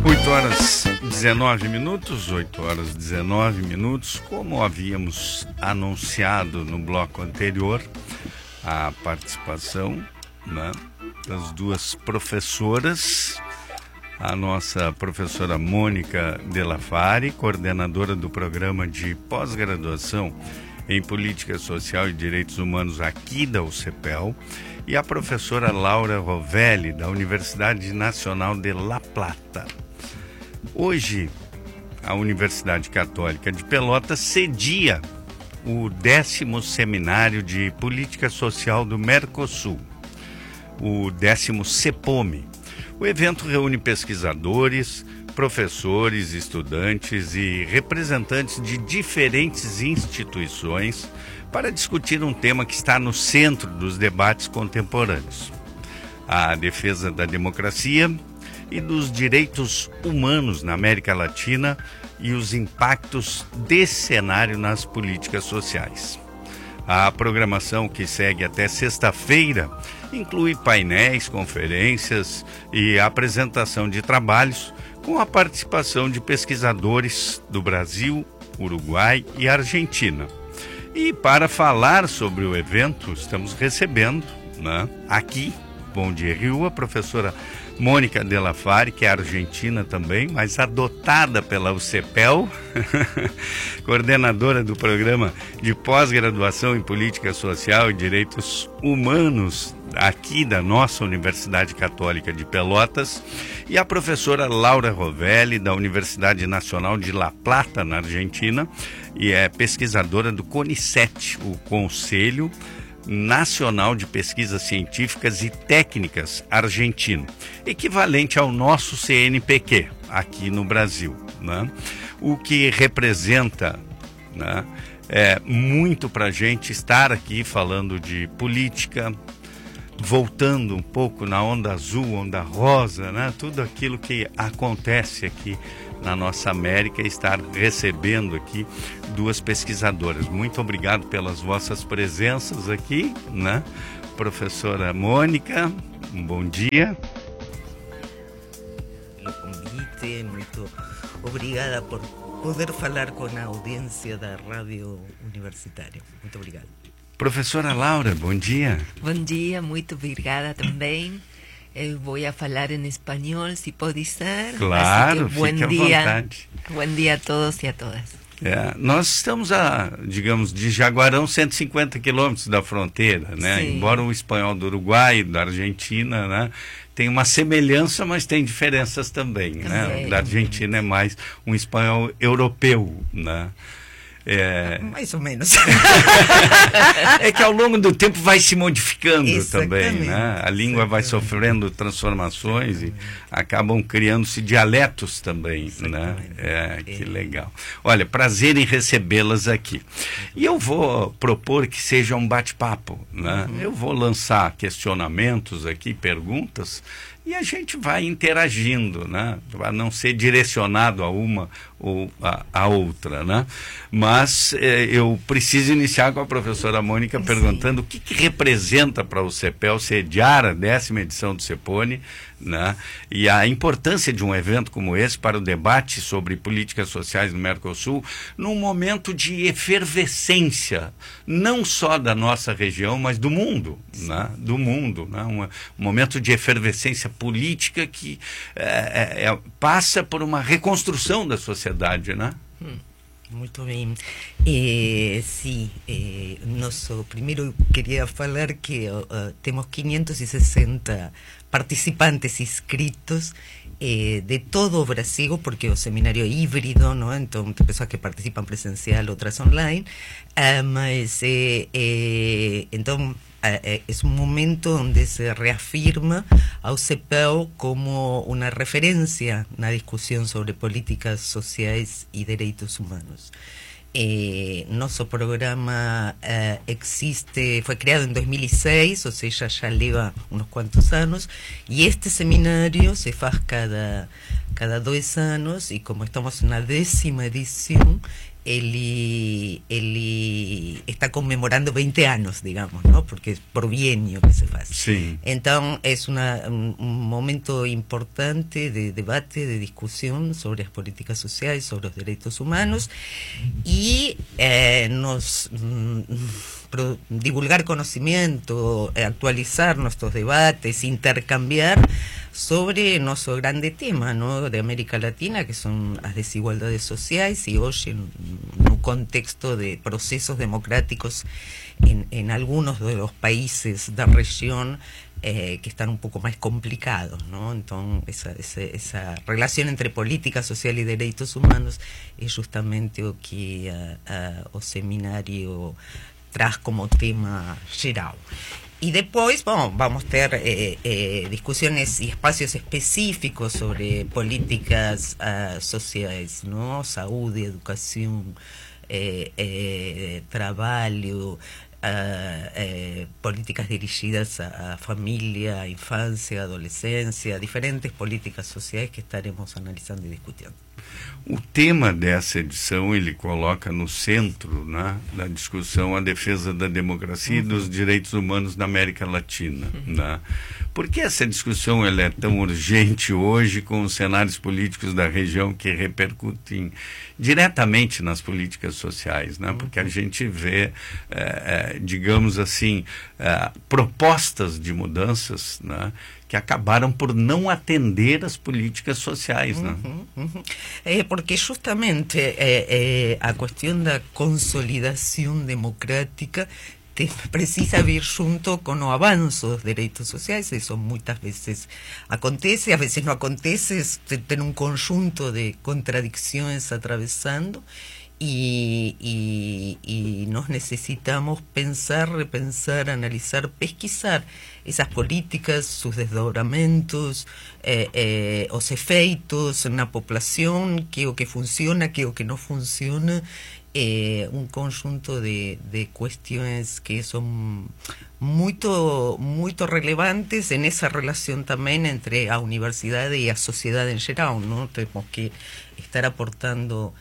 8 horas 19 minutos, 8 horas 19 minutos. Como havíamos anunciado no bloco anterior, a participação, né, das duas professoras, a nossa professora Mônica Della Fari, coordenadora do programa de pós-graduação em Política Social e Direitos Humanos aqui da UCPEL, e a professora Laura Rovelli, da Universidade Nacional de La Plata. Hoje, a Universidade Católica de Pelotas cedia o 10º Seminário de Política Social do Mercosul, o 10º CEPOME. O evento reúne pesquisadores, professores, estudantes e representantes de diferentes instituições para discutir um tema que está no centro dos debates contemporâneos: a defesa da democracia e dos direitos humanos na América Latina e os impactos desse cenário nas políticas sociais. A programação, que segue até sexta-feira, inclui painéis, conferências e apresentação de trabalhos com a participação de pesquisadores do Brasil, Uruguai e Argentina. E para falar sobre o evento, estamos recebendo, né, aqui, Bom Dia Rio, a professora Mônica Della Fari, que é argentina também, mas adotada pela UCPEL, coordenadora do programa de pós-graduação em Política Social e Direitos Humanos aqui da nossa Universidade Católica de Pelotas, e a professora Laura Rovelli, da Universidade Nacional de La Plata, na Argentina, e é pesquisadora do CONICET, o Conselho Nacional de Pesquisas Científicas e Técnicas argentino, equivalente ao nosso CNPq aqui no Brasil, né? O que representa, né, muito para a gente estar aqui falando de política, voltando um pouco na onda azul, onda rosa, né? Tudo aquilo que acontece aqui na nossa América, estar recebendo aqui duas pesquisadoras. Muito obrigado pelas vossas presenças aqui, né? Professora Mônica, um bom dia. Pelo convite, muito obrigada por poder falar com a audiência da Rádio Universitária. Muito obrigada. Professora Laura, bom dia. Bom dia, muito obrigada também. Eu vou falar em espanhol, se pode ser. Claro, fique à vontade. Bom dia a todos e a todas. Nós estamos digamos, de Jaguarão, 150 quilômetros da fronteira, né? Sim. Embora o espanhol do Uruguai, da Argentina, né, tem uma semelhança, mas tem diferenças também, né? Da Argentina é mais um espanhol europeu, né? Mais ou menos. É que ao longo do tempo vai se modificando. Exatamente. Também, né? A língua vai sofrendo transformações e acabam criando-se dialetos também, né? Que legal. Olha, prazer em recebê-las aqui. E eu vou propor que seja um bate-papo, né? Eu vou lançar questionamentos aqui, perguntas, e a gente vai interagindo, né? Para não ser direcionado a uma ou a outra, né? Mas eu preciso iniciar com a professora Mônica perguntando o que representa para o CEPEL sediar a 10ª edição do CEPOME, né? E a importância de um evento como esse para o debate sobre políticas sociais no Mercosul, num momento de efervescência, não só da nossa região, mas do mundo, né? Do mundo, né? Um momento de efervescência política que passa por uma reconstrução da sociedade, né? Muito bem. Sim, primeiro queria falar que temos 560 participantes inscritos de todo o Brasil, porque o seminário é híbrido, não? Então tem pessoas que participam presencial, outras online, mas então é um momento onde se reafirma ao CEPEL como uma referência na discussão sobre políticas sociais e direitos humanos. Nosso programa foi criado em 2006, ou seja, já leva uns quantos anos, e este seminário se faz cada 2 anos, e como estamos na 10ª edição, ele está comemorando 20 anos, digamos, não? Porque é por bienio que se faz. Sim. Então, é um momento importante de debate, de discussão sobre as políticas sociais, sobre os direitos humanos, e divulgar conocimiento, actualizar nuestros debates, intercambiar sobre nuestro grande tema, ¿no?, de América Latina, que son las desigualdades sociales, y hoy en un contexto de procesos democráticos en algunos de los países de la región que están un poco más complicados, ¿no? Entonces, esa relación entre política social y derechos humanos es justamente lo que o seminario traz como tema geral. Y después, bueno, vamos a tener discusiones y espacios específicos sobre políticas sociales, ¿no? Salud, educación, trabajo, políticas dirigidas a familia, infancia, adolescencia, diferentes políticas sociais que estaremos analisando e discutindo. O tema dessa edição, ele coloca no centro, né, da discussão a defesa da democracia e dos direitos humanos na América Latina. Né? Por que essa discussão ela é tão urgente hoje, com os cenários políticos da região que repercutem diretamente nas políticas sociais? Né? Porque a gente vê, digamos assim, propostas de mudanças, né, que acabaram por não atender as políticas sociais, né? Porque justamente a questão da consolidação democrática precisa vir junto com o avanço dos direitos sociais. Isso muitas vezes acontece, às vezes não acontece, tem um conjunto de contradições atravessando. Y nos necesitamos pensar, repensar, analizar, pesquisar esas políticas, sus desdobramientos, los efectos en la población, qué o que funciona, qué o que no funciona, un conjunto de cuestiones que son muy relevantes en esa relación también entre la universidad y la sociedad en general, ¿no? Tenemos que estar aportando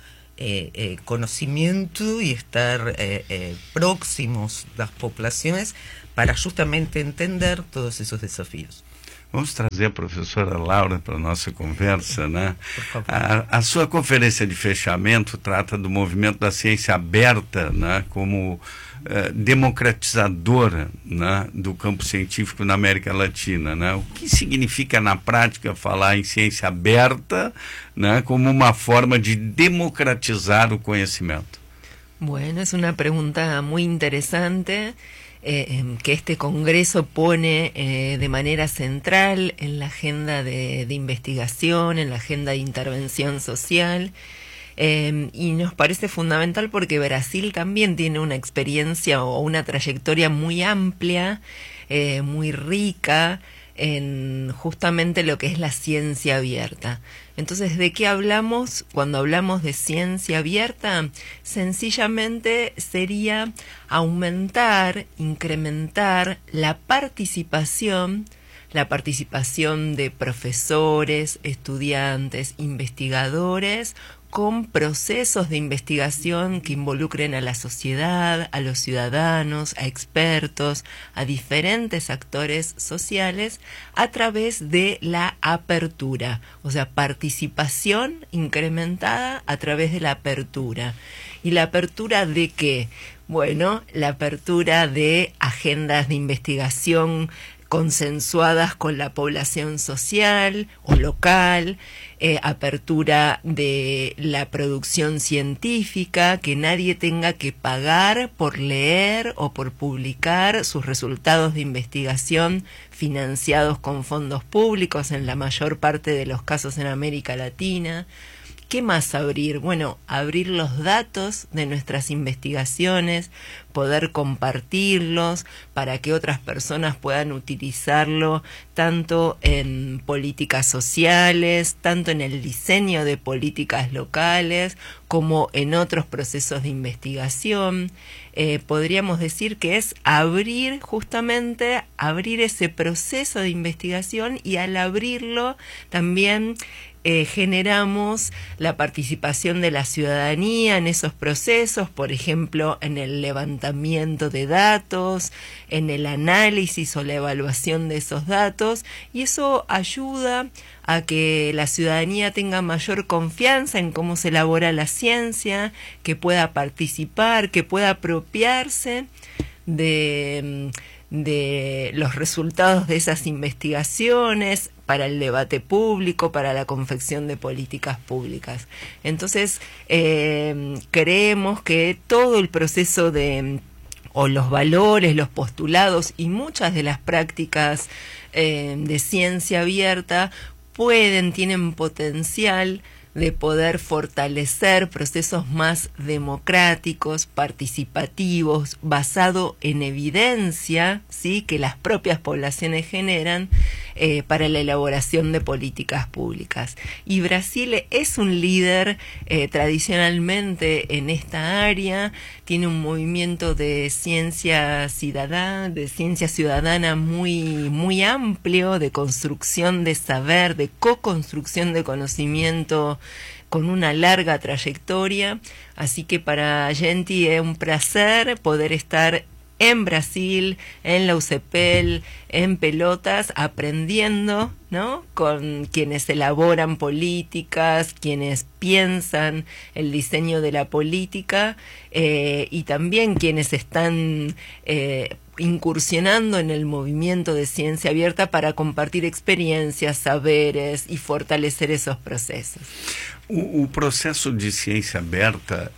conocimiento y estar próximos das populações para justamente entender todos esses desafios. Vamos trazer a professora Laura para a nossa conversa, né? Por favor. A sua conferência de fechamento trata do movimento da ciência aberta, né, como democratizadora, né, do campo científico na América Latina, né? O que significa na prática falar em ciência aberta, né, como uma forma de democratizar o conhecimento? Bueno, es una pregunta muy interesante que este Congreso pone de manera central en la agenda de investigación, en la agenda de intervención social. Y nos parece fundamental porque Brasil también tiene una experiencia o una trayectoria muy amplia, muy rica en justamente lo que es la ciencia abierta. Entonces, ¿de qué hablamos cuando hablamos de ciencia abierta? Sencillamente sería aumentar, incrementar la participación de profesores, estudiantes, investigadores, con procesos de investigación que involucren a la sociedad, a los ciudadanos, a expertos, a diferentes actores sociales a través de la apertura, o sea, participación incrementada a través de la apertura. ¿Y la apertura de qué? Bueno, la apertura de agendas de investigación consensuadas con la población social o local, apertura de la producción científica, que nadie tenga que pagar por leer o por publicar sus resultados de investigación financiados con fondos públicos en la mayor parte de los casos en América Latina. ¿Qué más abrir? Bueno, abrir los datos de nuestras investigaciones, poder compartirlos para que otras personas puedan utilizarlo tanto en políticas sociales, tanto en el diseño de políticas locales, como en otros procesos de investigación. Podríamos decir que es abrir ese proceso de investigación y al abrirlo también generamos la participación de la ciudadanía en esos procesos, por ejemplo, en el levantamiento de datos, en el análisis o la evaluación de esos datos, y eso ayuda a que la ciudadanía tenga mayor confianza en cómo se elabora la ciencia, que pueda participar, que pueda apropiarse de los resultados de esas investigaciones para el debate público, para la confección de políticas públicas. Entonces, creemos que todo el proceso o los valores, los postulados y muchas de las prácticas de ciencia abierta tienen potencial de poder fortalecer procesos más democráticos, participativos, basado en evidencia, ¿sí?, que las propias poblaciones generan para la elaboración de políticas públicas. Y Brasil es un líder tradicionalmente en esta área, tiene un movimiento de ciencia ciudadana muy amplio, de construcción de saber, de co-construcción de conocimiento, con una larga trayectoria. Así que para Genti es un placer poder estar en Brasil, en la UCPEL, en Pelotas, aprendiendo, ¿no?, con quienes elaboran políticas, quienes piensan el diseño de la política, y también quienes están incursionando en el movimiento de ciencia abierta para compartir experiencias, saberes e fortalecer esos processos. O processo de ciência aberta,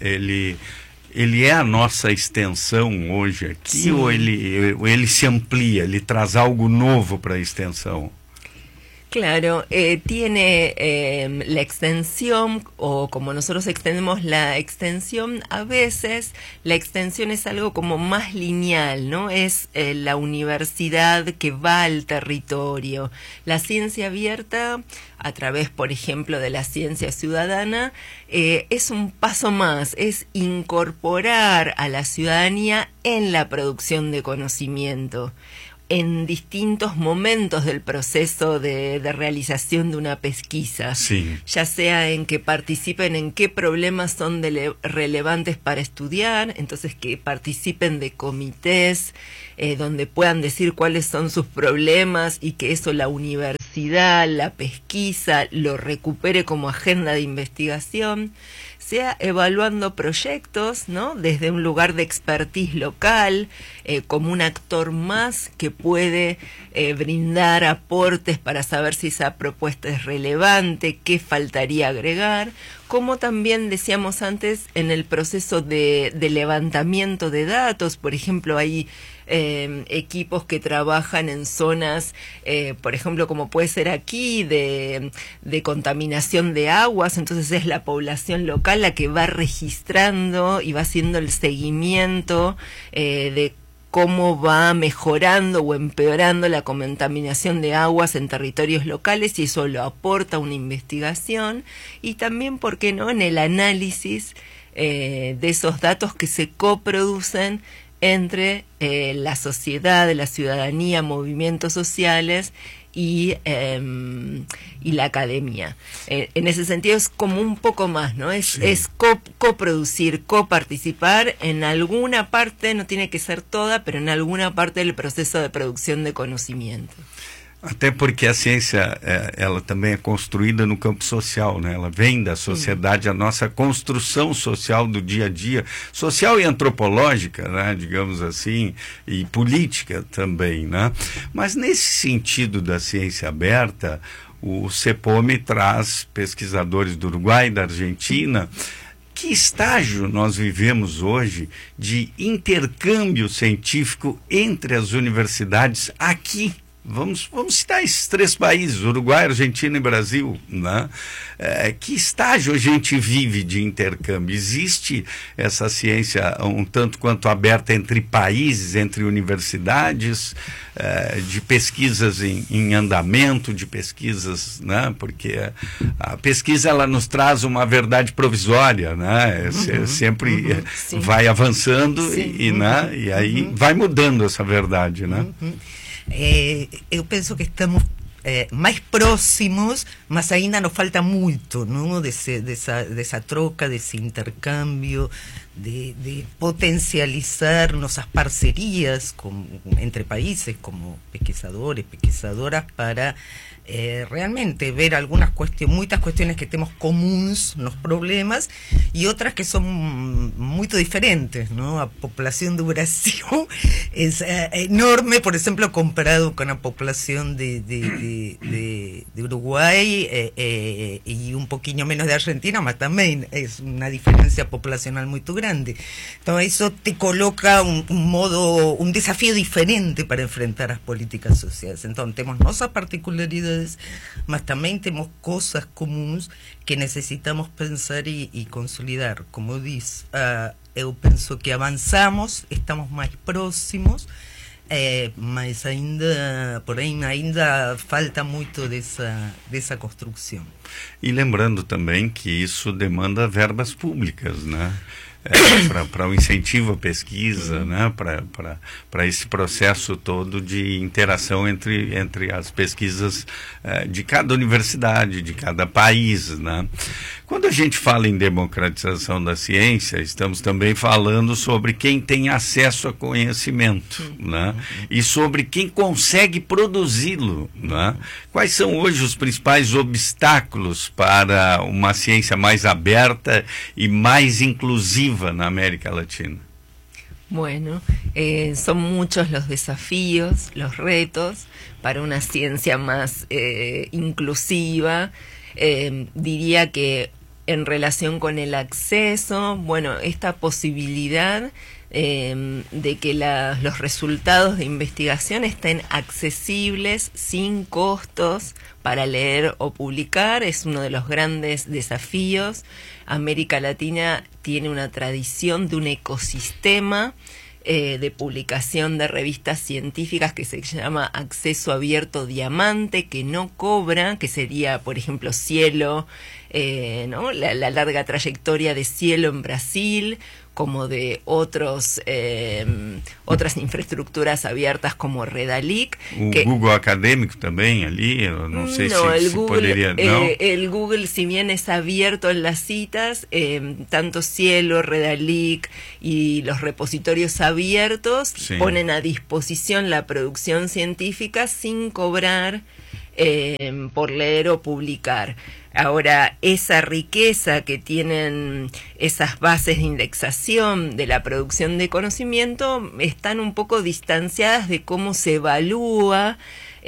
ele é a nossa extensão hoje aqui? Sim. Ou ele se amplia, ele traz algo novo para a extensão? Claro, tiene la extensión, o como nosotros extendemos la extensión, a veces la extensión es algo como más lineal, ¿no? Es la universidad que va al territorio. La ciencia abierta, a través, por ejemplo, de la ciencia ciudadana, es un paso más, es incorporar a la ciudadanía en la producción de conocimiento, en distintos momentos del proceso de realización de una pesquisa, sí, ya sea en que participen en qué problemas son relevantes para estudiar, entonces que participen de comités donde puedan decir cuáles son sus problemas y que eso la universidad, la pesquisa, lo recupere como agenda de investigación, sea evaluando proyectos, ¿no?, desde un lugar de expertise local, como un actor más que puede brindar aportes para saber si esa propuesta es relevante, qué faltaría agregar, como también decíamos antes en el proceso de levantamiento de datos. Por ejemplo, hay equipos que trabajan en zonas, por ejemplo, como puede ser aquí, de contaminación de aguas, entonces es la población local la que va registrando y va haciendo el seguimiento de cómo va mejorando o empeorando la contaminación de aguas en territorios locales, y eso lo aporta una investigación, y también, ¿por qué no?, en el análisis de esos datos que se coproducen entre la sociedad, la ciudadanía, movimientos sociales y la academia. En ese sentido es como un poco más, ¿no? Es coproducir, coparticipar en alguna parte, no tiene que ser toda, pero en alguna parte del proceso de producción de conocimiento. Até porque a ciência, ela também é construída no campo social, né? Ela vem da sociedade, a nossa construção social do dia a dia, social e antropológica, né? Digamos assim, e política também, né? Mas nesse sentido da ciência aberta, o CEPOME traz pesquisadores do Uruguai, da Argentina. Que estágio nós vivemos hoje de intercâmbio científico entre as universidades aqui? Vamos citar esses três países, Uruguai, Argentina e Brasil, né? Que estágio a gente vive de intercâmbio? Existe essa ciência um tanto quanto aberta entre países, entre universidades, de pesquisas em andamento, de pesquisas, né? Porque a pesquisa, ela nos traz uma verdade provisória, né? Sempre vai avançando né? E aí vai mudando essa verdade, né? Eu penso que estamos mais próximos mas ainda nos falta muito, não? Dessa troca, desse intercâmbio, de potencializar nossas parcerias entre países, como pesquisadores, pesquisadoras, para realmente ver muitas cuestiones que temos comuns nos problemas e outras que são muito diferentes, não? A população do Brasil é enorme, por exemplo, comparado com a população de Uruguai e um pouquinho menos de Argentina, mas também é uma diferença populacional muito grande. Então isso te coloca um desafio diferente para enfrentar as políticas sociais. Então temos nossas particularidades, mas também temos coisas comuns que necessitamos pensar e consolidar. Como diz, eu penso que avançamos, estamos mais próximos, mas ainda falta muito dessa construção. E lembrando também que isso demanda verbas públicas, né? Para o incentivo à pesquisa, né? Para esse processo todo de interação entre as pesquisas de cada universidade, de cada país, né? Quando a gente fala em democratização da ciência, estamos também falando sobre quem tem acesso a conhecimento, né? E sobre quem consegue produzi-lo, né? Quais são hoje os principais obstáculos para uma ciência mais aberta e mais inclusiva na América Latina? Bueno, son muchos los desafíos, los retos para una ciencia más inclusiva. Diría que en relación con el acceso, bueno, esta posibilidad de que los resultados de investigación estén accesibles sin costos para leer o publicar es uno de los grandes desafíos. América Latina tiene una tradición de un ecosistema de publicación de revistas científicas que se llama Acceso Abierto Diamante, que no cobra, que sería, por ejemplo, Cielo, ¿no? La larga trayectoria de Cielo en Brasil, como de otras infraestructuras abiertas como Redalic. Google Acadêmico también allí, no sé si podría, ¿no? El Google, si bien es abierto en las citas, tanto Cielo, Redalic y los repositorios abiertos ponen a disposición la producción científica sin cobrar por leer o publicar. Ahora, esa riqueza que tienen esas bases de indexación de la producción de conocimiento están un poco distanciadas de cómo se evalúa,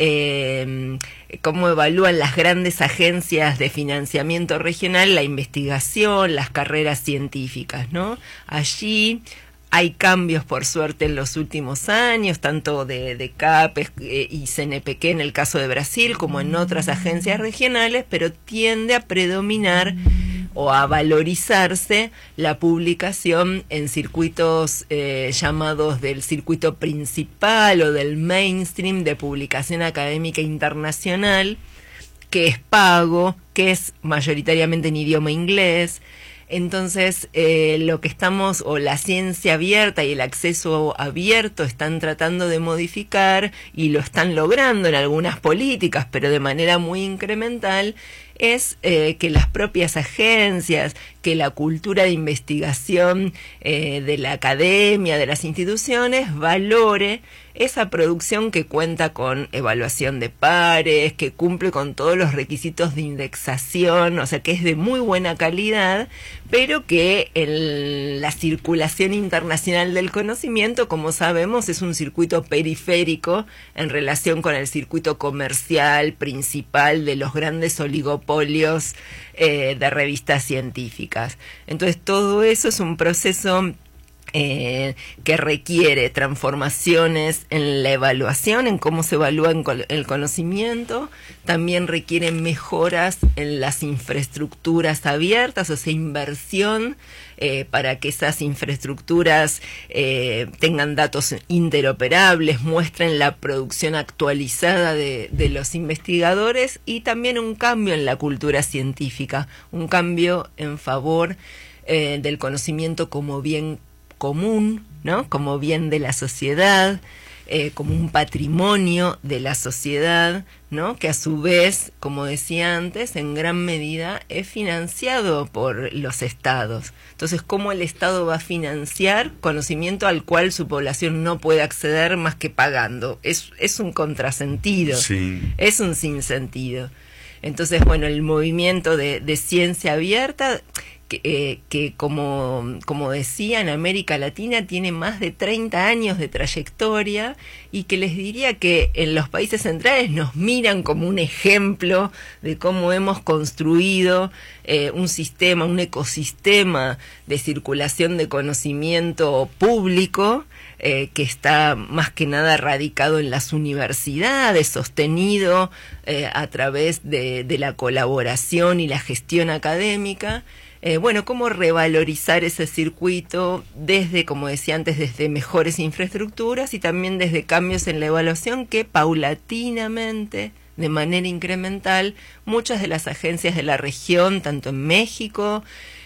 cómo evalúan las grandes agencias de financiamiento regional la investigación, las carreras científicas, ¿no? Allí hay cambios, por suerte, en los últimos años, tanto de CAPES y CNPq en el caso de Brasil, como en otras agencias regionales, pero tiende a predominar o a valorizarse la publicación en circuitos llamados del circuito principal o del mainstream de publicación académica internacional, que es pago, que es mayoritariamente en idioma inglés. Entonces, lo que estamos, o la ciencia abierta y el acceso abierto están tratando de modificar, y lo están logrando en algunas políticas, pero de manera muy incremental, es que las propias agencias, que la cultura de investigación de la academia, de las instituciones, valore esa producción que cuenta con evaluación de pares, que cumple con todos los requisitos de indexación, o sea, que es de muy buena calidad, pero que en la circulación internacional del conocimiento, como sabemos, es un circuito periférico en relación con el circuito comercial principal de los grandes oligopolios de revistas científicas. Entonces, todo eso es un proceso que requiere transformaciones en la evaluación, en cómo se evalúa el conocimiento, también requiere mejoras en las infraestructuras abiertas, o sea, inversión para que esas infraestructuras tengan datos interoperables, muestren la producción actualizada de los investigadores, y también un cambio en la cultura científica, un cambio en favor del conocimiento como bien común, ¿no? Como bien de la sociedad, como un patrimonio de la sociedad, ¿no? Que a su vez, como decía antes, en gran medida es financiado por los estados. Entonces, ¿cómo el Estado va a financiar conocimiento al cual su población no puede acceder más que pagando? Es un contrasentido, Sí. es un sinsentido. Entonces, bueno, el movimiento de ciencia abierta, que como decía, en América Latina tiene más de 30 años de trayectoria, y que les diría que en los países centrales nos miran como un ejemplo de cómo hemos construido un sistema, un ecosistema de circulación de conocimiento público, que está más que nada radicado en las universidades, sostenido a través de la colaboración y la gestión académica. Bueno, cómo revalorizar ese circuito desde, como decía antes, desde mejores infraestructuras y también desde cambios en la evaluación que paulatinamente, de manera incremental, muchas de las agencias de la región, tanto en México,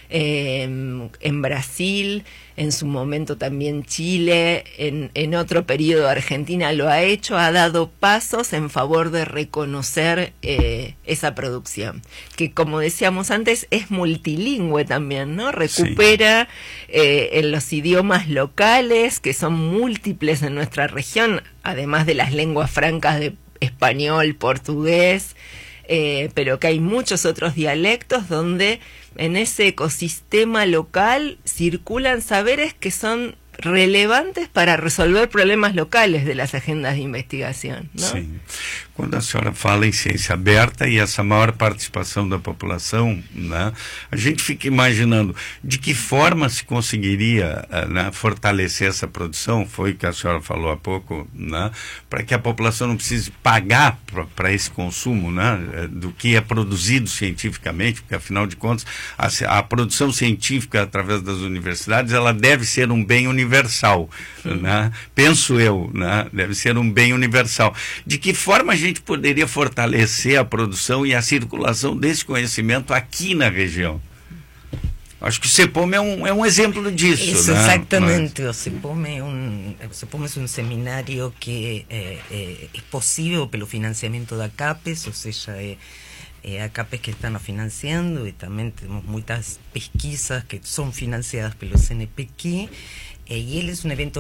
en Brasil, en su momento también Chile, en otro periodo Argentina lo ha hecho, ha dado pasos en favor de reconocer esa producción, que como decíamos antes es multilingüe también, ¿no? Recupera en los idiomas locales, que son múltiples en nuestra región, además de las lenguas francas de español, portugués, pero que hay muchos otros dialectos donde en ese ecosistema local circulan saberes que son relevantes para resolver problemas locales de las agendas de investigação, não? Sim. Quando a senhora fala em ciência aberta e essa maior participação da população, né, a gente fica imaginando de que forma se conseguiria, né, fortalecer essa produção, foi o que a senhora falou há pouco, né, para que a população não precise pagar para esse consumo, né, do que é produzido cientificamente, porque afinal de contas a produção científica através das universidades, ela deve ser um bem universal, né? Penso eu, né? Deve ser um bem universal. De que forma a gente poderia fortalecer a produção e a circulação desse conhecimento aqui na região? Acho que o CEPOM é um exemplo disso. Isso, né? exatamente. O CEPOM é um seminário que é possível pelo financiamento da CAPES, ou seja, a CAPES que está nos financiando, e também temos muitas pesquisas que são financiadas pelo CNPq, y él es un evento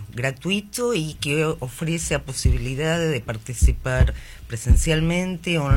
gratuito y que ofrece la posibilidad de participar presencialmente, online.